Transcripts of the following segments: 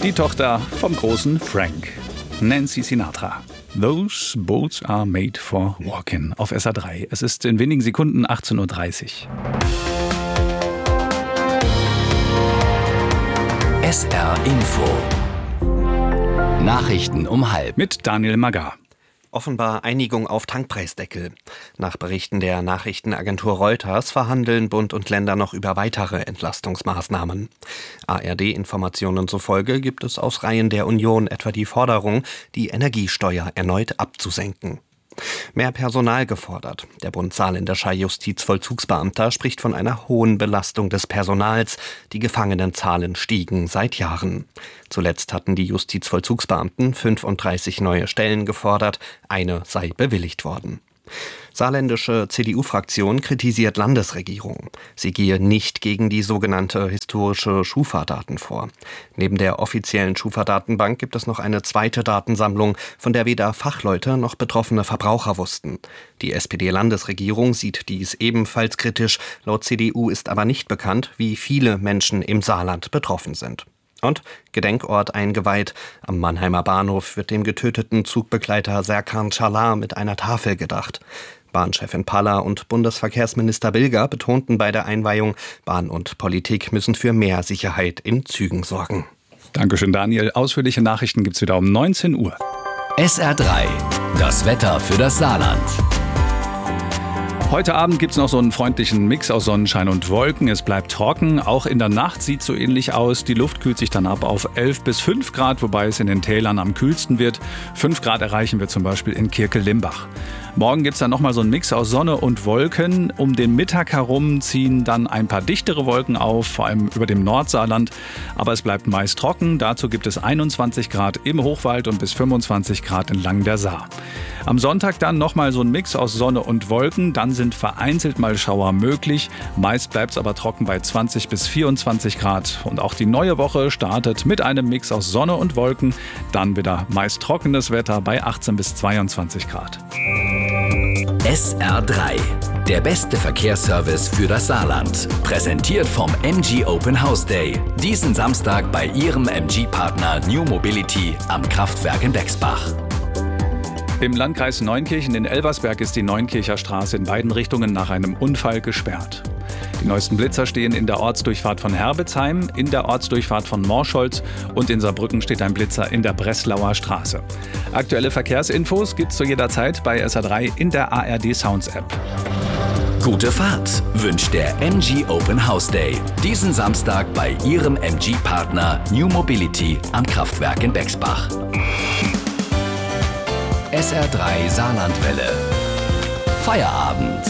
Die Tochter vom großen Frank, Nancy Sinatra. Those boats are made for walking auf SR3. Es ist in wenigen Sekunden 18.30 Uhr. SR Info. Nachrichten um 12:30. Mit Daniel Magar. Offenbar Einigung auf Tankpreisdeckel. Nach Berichten der Nachrichtenagentur Reuters verhandeln Bund und Länder noch über weitere Entlastungsmaßnahmen. ARD-Informationen zufolge gibt es aus Reihen der Union etwa die Forderung, die Energiesteuer erneut abzusenken. Mehr Personal gefordert. Der Bund Saarländischer Justizvollzugsbeamter spricht von einer hohen Belastung des Personals. Die Gefangenenzahlen stiegen seit Jahren. Zuletzt hatten die Justizvollzugsbeamten 35 neue Stellen gefordert. Eine sei bewilligt worden. Saarländische CDU-Fraktion kritisiert Landesregierung. Sie gehe nicht gegen die sogenannte historische Schufa-Daten vor. Neben der offiziellen Schufa-Datenbank gibt es noch eine zweite Datensammlung, von der weder Fachleute noch betroffene Verbraucher wussten. Die SPD-Landesregierung sieht dies ebenfalls kritisch. Laut CDU ist aber nicht bekannt, wie viele Menschen im Saarland betroffen sind. Und Gedenkort eingeweiht. Am Mannheimer Bahnhof wird dem getöteten Zugbegleiter Serkan Çalar mit einer Tafel gedacht. Bahnchefin Paller und Bundesverkehrsminister Bilger betonten bei der Einweihung, Bahn und Politik müssen für mehr Sicherheit in Zügen sorgen. Dankeschön, Daniel. Ausführliche Nachrichten gibt's wieder um 19 Uhr. SR3. Das Wetter für das Saarland. Heute Abend gibt es noch so einen freundlichen Mix aus Sonnenschein und Wolken. Es bleibt trocken. Auch in der Nacht sieht so ähnlich aus. Die Luft kühlt sich dann ab auf 11 bis 5 Grad, wobei es in den Tälern am kühlsten wird. 5 Grad erreichen wir zum Beispiel in Kirkel-Limbach. Morgen gibt es dann nochmal so einen Mix aus Sonne und Wolken. Um den Mittag herum ziehen dann ein paar dichtere Wolken auf, vor allem über dem Nordsaarland. Aber es bleibt meist trocken. Dazu gibt es 21 Grad im Hochwald und bis 25 Grad entlang der Saar. Am Sonntag dann nochmal so ein Mix aus Sonne und Wolken. Dann sind vereinzelt mal Schauer möglich. Meist bleibt es aber trocken bei 20 bis 24 Grad. Und auch die neue Woche startet mit einem Mix aus Sonne und Wolken. Dann wieder meist trockenes Wetter bei 18 bis 22 Grad. SR3. Der beste Verkehrsservice für das Saarland. Präsentiert vom MG Open House Day. Diesen Samstag bei Ihrem MG-Partner New Mobility am Kraftwerk in Bexbach. Im Landkreis Neunkirchen in Elversberg ist die Neunkircher Straße in beiden Richtungen nach einem Unfall gesperrt. Die neuesten Blitzer stehen in der Ortsdurchfahrt von Herbetsheim, in der Ortsdurchfahrt von Morscholz und in Saarbrücken steht ein Blitzer in der Breslauer Straße. Aktuelle Verkehrsinfos gibt's zu jeder Zeit bei SR3 in der ARD Sounds App. Gute Fahrt wünscht der MG Open House Day. Diesen Samstag bei Ihrem MG-Partner New Mobility am Kraftwerk in Bexbach. SR3 Saarlandwelle. Feierabend.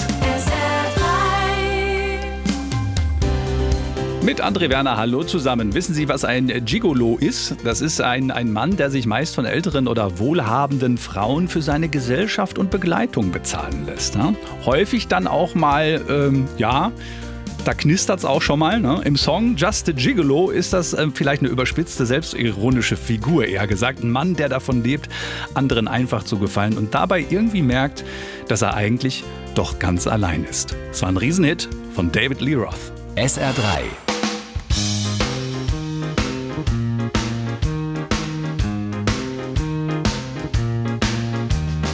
Mit André Werner, hallo zusammen. Wissen Sie, was ein Gigolo ist? Das ist ein Mann, der sich meist von älteren oder wohlhabenden Frauen für seine Gesellschaft und Begleitung bezahlen lässt. Ne? Häufig dann auch mal, da knistert's auch schon mal. Ne? Im Song Just a Gigolo ist das vielleicht eine überspitzte, selbstironische Figur, eher gesagt. Ein Mann, der davon lebt, anderen einfach zu gefallen und dabei irgendwie merkt, dass er eigentlich doch ganz allein ist. Es war ein Riesenhit von David Lee Roth. SR3.